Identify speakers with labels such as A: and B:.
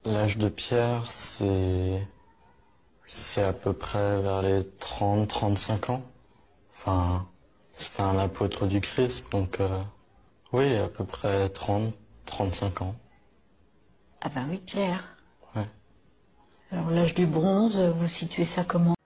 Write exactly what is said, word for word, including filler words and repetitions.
A: L'âge de Pierre, c'est... c'est à peu près vers les trente trente-cinq ans. Enfin, c'était un apôtre du Christ, donc euh, oui, à peu près trente trente-cinq ans.
B: Ah ben oui, Pierre.
A: Ouais.
B: Alors l'âge du bronze, vous situez ça comment?